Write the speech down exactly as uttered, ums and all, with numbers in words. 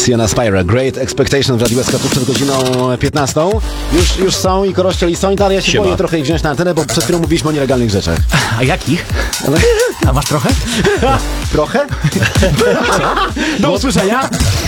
Sienna Spira, Great Expectation w Radiu S K przed godziną piętnastą. Już, już są i Korościel i są, ale ja się Siema. boję trochę ich wziąć na antenę, bo przed chwilą mówiliśmy o nielegalnych rzeczach. A jakich? A masz trochę? Trochę? Do usłyszenia!